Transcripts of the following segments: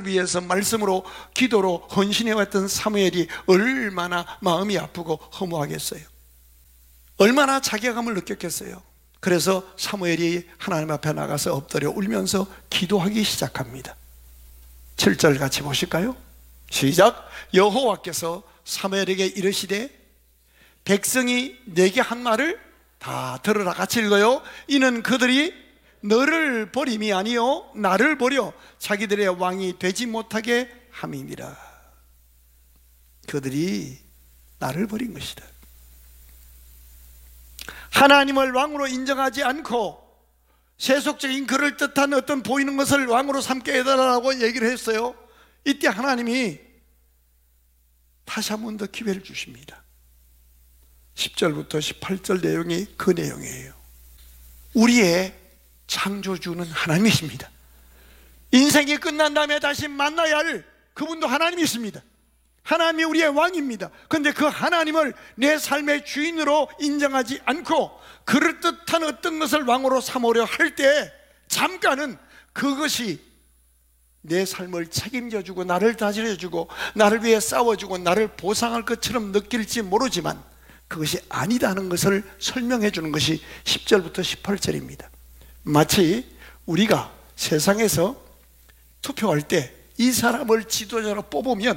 그들을 위해서 말씀으로 기도로 헌신해왔던 사무엘이 얼마나 마음이 아프고 허무하겠어요. 얼마나 자괴감을 느꼈겠어요. 그래서 사무엘이 하나님 앞에 나가서 엎드려 울면서 기도하기 시작합니다. 7절 같이 보실까요? 시작. 여호와께서 사무엘에게 이르시되 백성이 내게 한 말을 다 들으라. 같이 읽어요. 이는 그들이 너를 버림이 아니요 나를 버려 자기들의 왕이 되지 못하게 함이니라. 그들이 나를 버린 것이다. 하나님을 왕으로 인정하지 않고 세속적인 그럴듯한 어떤 보이는 것을 왕으로 삼게 해달라고 얘기를 했어요. 이때 하나님이 다시 한 번 더 기회를 주십니다. 10절부터 18절 내용이 그 내용이에요. 우리의 창조주는 하나님이십니다. 인생이 끝난 다음에 다시 만나야 할 그분도 하나님이십니다. 하나님이 우리의 왕입니다. 그런데 그 하나님을 내 삶의 주인으로 인정하지 않고 그럴듯한 어떤 것을 왕으로 삼으려 할 때 잠깐은 그것이 내 삶을 책임져주고 나를 다스려주고 나를 위해 싸워주고 나를 보상할 것처럼 느낄지 모르지만 그것이 아니다는 것을 설명해 주는 것이 10절부터 18절입니다. 마치 우리가 세상에서 투표할 때 이 사람을 지도자로 뽑으면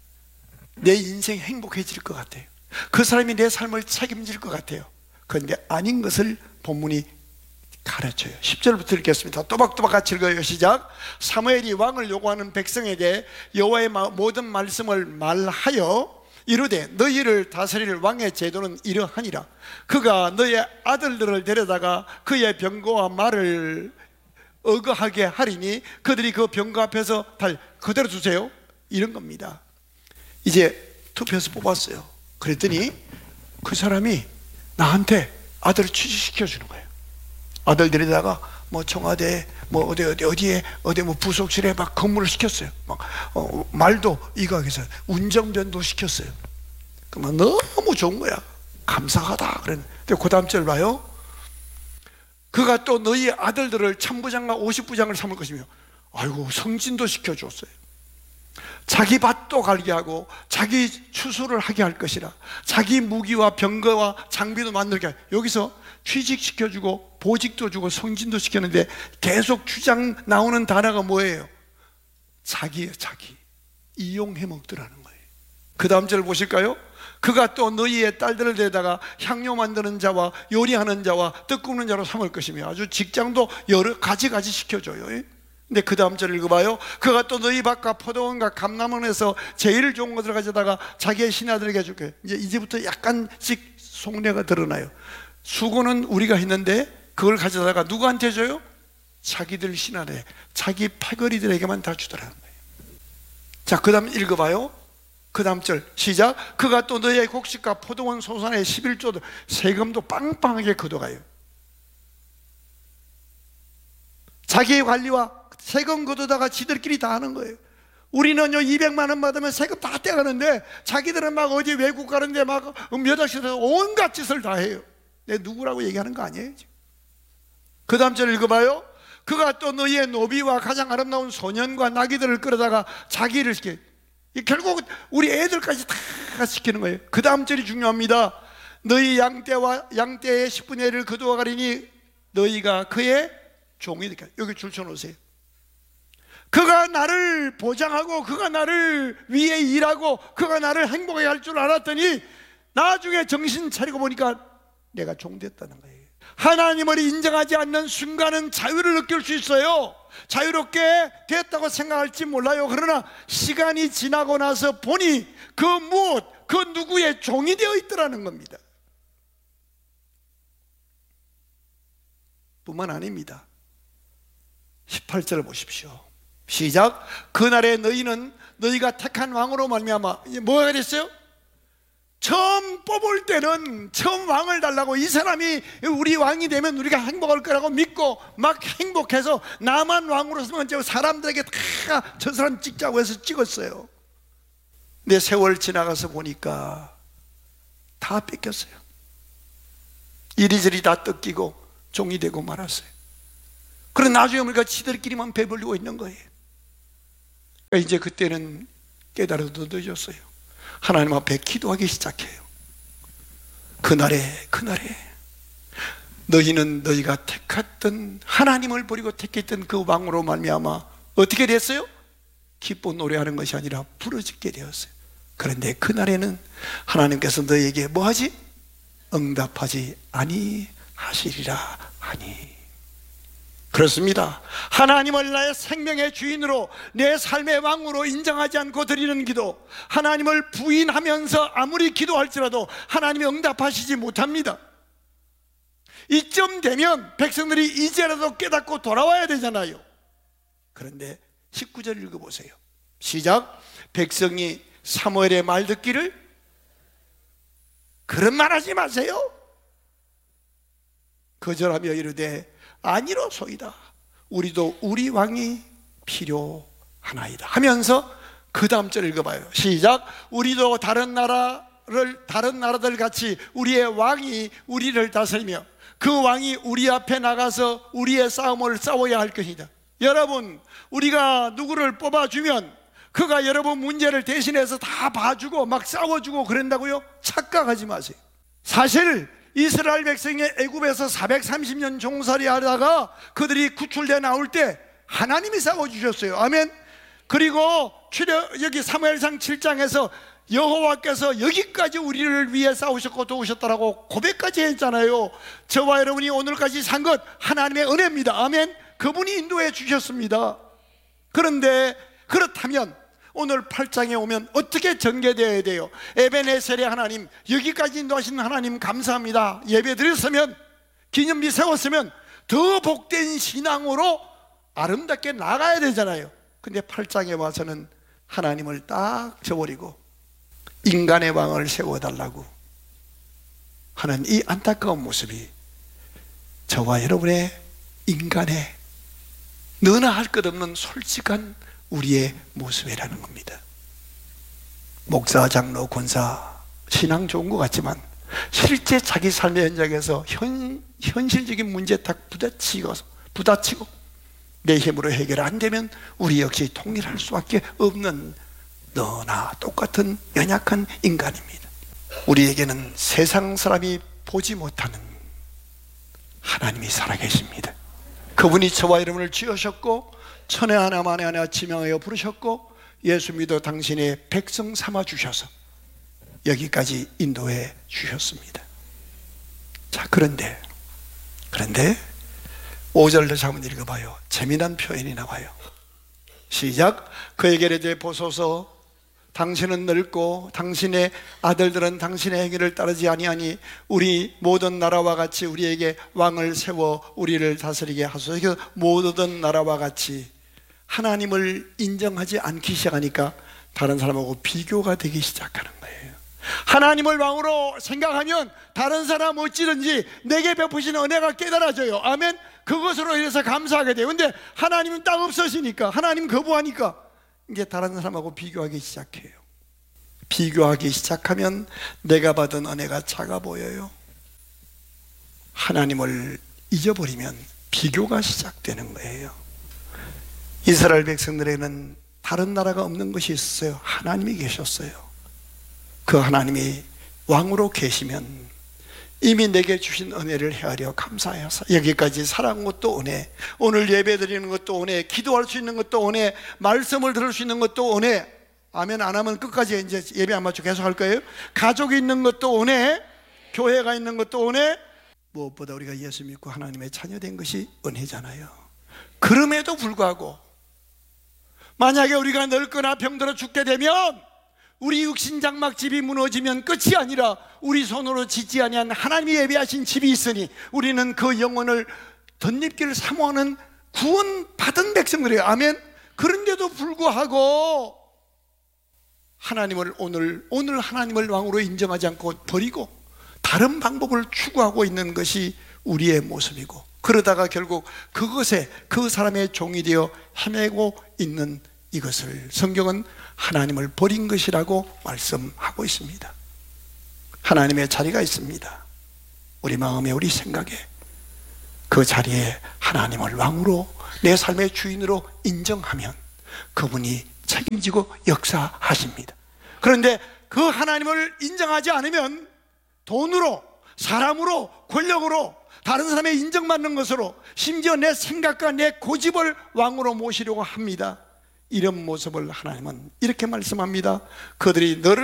내 인생이 행복해질 것 같아요. 그 사람이 내 삶을 책임질 것 같아요. 그런데 아닌 것을 본문이 가르쳐요. 10절부터 읽겠습니다. 또박또박 같이 읽어요. 시작. 사무엘이 왕을 요구하는 백성에게 여호와의 모든 말씀을 말하여 이르되 너희를 다스릴 왕의 제도는 이러하니라. 그가 너의 아들들을 데려다가 그의 병거와 말을 어거하게 하리니 그들이 그 병거 앞에서 그대로 두세요. 이런 겁니다. 이제 투표해서 뽑았어요. 그랬더니 그 사람이 나한테 아들을 취직시켜 주는 거예요. 아들 데리다가 뭐 청와대 뭐 어디에 뭐 부속실에 막 근무를 시켰어요. 막 말도 이거하게서 운전변도 시켰어요. 그만 너무 좋은 거야. 감사하다 그랬는데 그 다음 절 봐요. 그가 또 너희 아들들을 천부장과 50부장을 삼을 것이며 아이고 성진도 시켜줬어요. 자기 밭도 갈게 하고 자기 추수를 하게 할 것이라. 자기 무기와 병거와 장비도 만들게 하고. 여기서 취직시켜주고 보직도 주고 성진도 시켰는데 계속 주장 나오는 단어가 뭐예요? 자기예요. 자기. 이용해 먹더라는 거예요. 그 다음 절 보실까요? 그가 또 너희의 딸들을 데다가 향료 만드는 자와 요리하는 자와 떡 굽는 자로 삼을 것이며 아주 직장도 여러 가지 시켜줘요. 근데 그 다음 절 읽어봐요. 그가 또 너희 밭과 포도원과 감람원에서 제일 좋은 것을 가져다가 자기의 신하들에게 줄게. 이제부터 약간씩 속내가 드러나요. 수고는 우리가 했는데 그걸 가져다가 누구한테 줘요? 자기들 신하래, 자기 패거리들에게만 다 주더라는 거예요. 자, 그 다음 읽어봐요. 그 다음 절 시작. 그가 또 너희의 곡식과 포도원 소산의 11조도 세금도 빵빵하게 걷어가요. 자기의 관리와 세금 걷어다가 지들끼리 다 하는 거예요. 우리는요 200만 원 받으면 세금 다 떼가는데 자기들은 막 어디 외국 가는데 막 몇 억씩에서 온갖 짓을 다 해요. 내 누구라고 얘기하는 거 아니에요. 그 다음 절 읽어봐요. 그가 또 너희의 노비와 가장 아름다운 소년과 나귀들을 끌어다가 자기를 시켜. 결국 우리 애들까지 다 시키는 거예요. 그 다음 절이 중요합니다. 너희 양떼와 양떼의 10분의 1을 거두어 가리니 너희가 그의 종이 되니까. 여기 줄 쳐놓으세요. 그가 나를 보장하고 그가 나를 위해 일하고 그가 나를 행복하게 할 줄 알았더니 나중에 정신 차리고 보니까 내가 종됐다는 거예요. 하나님을 인정하지 않는 순간은 자유를 느낄 수 있어요. 자유롭게 됐다고 생각할지 몰라요. 그러나 시간이 지나고 나서 보니 그 무엇, 그 누구의 종이 되어 있더라는 겁니다. 뿐만 아닙니다. 18절 보십시오. 시작. 그날에 너희는 너희가 택한 왕으로 말미암아 뭐가 됐어요? 처음 뽑을 때는 처음 왕을 달라고 이 사람이 우리 왕이 되면 우리가 행복할 거라고 믿고 막 행복해서 나만 왕으로 서면 사람들에게 다 저 사람 찍자고 해서 찍었어요. 근데 세월 지나가서 보니까 다 뺏겼어요. 이리저리 다 뜯기고 종이 되고 말았어요. 그럼 나중에 우리가 지들끼리만 배불리고 있는 거예요. 이제 그때는 깨달아도 늦었어요. 하나님 앞에 기도하기 시작해요. 그날에 너희는 너희가 택했던, 하나님을 버리고 택했던 그 왕으로 말미암아 어떻게 됐어요? 기뻐 노래하는 것이 아니라 부르짖게 되었어요. 그런데 그날에는 하나님께서 너희에게 뭐하지? 응답하지 아니하시리라 하니. 그렇습니다. 하나님을 나의 생명의 주인으로, 내 삶의 왕으로 인정하지 않고 드리는 기도, 하나님을 부인하면서 아무리 기도할지라도 하나님이 응답하시지 못합니다. 이쯤 되면 백성들이 이제라도 깨닫고 돌아와야 되잖아요. 그런데 19절 읽어보세요. 시작. 백성이 사무엘의 말 듣기를, 그런 말 하지 마세요. 거절하며 이르되 아니로소이다. 우리도 우리 왕이 필요하나이다 하면서 그 다음 절 읽어봐요. 시작. 우리도 다른 나라들 같이 우리의 왕이 우리를 다스리며 그 왕이 우리 앞에 나가서 우리의 싸움을 싸워야 할 것이다. 여러분, 우리가 누구를 뽑아주면 그가 여러분 문제를 대신해서 다 봐주고 막 싸워주고 그런다고요? 착각하지 마세요. 사실 이스라엘 백성이 애굽에서 430년 종살이 하다가 그들이 구출돼 나올 때 하나님이 싸워주셨어요. 아멘. 그리고 여기 사무엘상 7장에서 여호와께서 여기까지 우리를 위해 싸우셨고 도우셨다라고 고백까지 했잖아요. 저와 여러분이 오늘까지 산 것 하나님의 은혜입니다. 아멘. 그분이 인도해 주셨습니다. 그런데 그렇다면 오늘 8장에 오면 어떻게 전개되어야 돼요? 에베네셀의 하나님, 여기까지 인도하신 하나님 감사합니다. 예배 드렸으면, 기념비 세웠으면 더 복된 신앙으로 아름답게 나가야 되잖아요. 근데 8장에 와서는 하나님을 딱 저버리고 인간의 왕을 세워달라고 하는 이 안타까운 모습이 저와 여러분의 인간의 너나 할 것 없는 솔직한 우리의 모습이라는 겁니다. 목사, 장로, 권사 신앙 좋은 것 같지만 실제 자기 삶의 현장에서 현실적인 문제 딱 부딪히고 내 힘으로 해결 안 되면 우리 역시 통일할 수밖에 없는 너나 똑같은 연약한 인간입니다. 우리에게는 세상 사람이 보지 못하는 하나님이 살아계십니다. 그분이 저와 여러분을 지으셨고 천에 하나 만에 하나 지명하여 부르셨고 예수 믿어 당신의 백성 삼아 주셔서 여기까지 인도해 주셨습니다. 자, 그런데 5절 다시 한번 읽어봐요. 재미난 표현이 나와요. 시작. 그에게 이르되 보소서, 당신은 늙고 당신의 아들들은 당신의 행위를 따르지 아니하니 우리 모든 나라와 같이 우리에게 왕을 세워 우리를 다스리게 하소서. 모든 나라와 같이 하나님을 인정하지 않기 시작하니까 다른 사람하고 비교가 되기 시작하는 거예요. 하나님을 왕으로 생각하면 다른 사람 어찌든지 내게 베푸신 은혜가 깨달아져요. 아멘. 그것으로 인해서 감사하게 돼요. 근데 하나님은 딱 없어지니까, 하나님 거부하니까 이제 다른 사람하고 비교하기 시작해요. 비교하기 시작하면 내가 받은 은혜가 작아 보여요. 하나님을 잊어버리면 비교가 시작되는 거예요. 이스라엘 백성들에게는 다른 나라가 없는 것이 있었어요. 하나님이 계셨어요. 그 하나님이 왕으로 계시면 이미 내게 주신 은혜를 헤아려 감사해서 여기까지 살아온 것도 은혜, 오늘 예배 드리는 것도 은혜, 기도할 수 있는 것도 은혜, 말씀을 들을 수 있는 것도 은혜. 아멘 안 하면 끝까지 이제 예배 안 맞추고 계속 할 거예요. 가족이 있는 것도 은혜, 교회가 있는 것도 은혜. 무엇보다 우리가 예수 믿고 하나님의 자녀된 것이 은혜잖아요. 그럼에도 불구하고 만약에 우리가 늙거나 병들어 죽게 되면 우리 육신 장막집이 무너지면 끝이 아니라 우리 손으로 짓지 아니한 하나님이 예비하신 집이 있으니 우리는 그 영혼을 덧입기를 사모하는 구원받은 백성들이에요. 아멘. 그런데도 불구하고 하나님을 오늘 하나님을 왕으로 인정하지 않고 버리고 다른 방법을 추구하고 있는 것이 우리의 모습이고, 그러다가 결국 그것에 그 사람의 종이 되어 헤매고 있는 이것을 성경은 하나님을 버린 것이라고 말씀하고 있습니다. 하나님의 자리가 있습니다. 우리 마음에, 우리 생각에 그 자리에 하나님을 왕으로 내 삶의 주인으로 인정하면 그분이 책임지고 역사하십니다. 그런데 그 하나님을 인정하지 않으면 돈으로, 사람으로, 권력으로, 다른 사람의 인정받는 것으로, 심지어 내 생각과 내 고집을 왕으로 모시려고 합니다. 이런 모습을 하나님은 이렇게 말씀합니다. 그들이 너를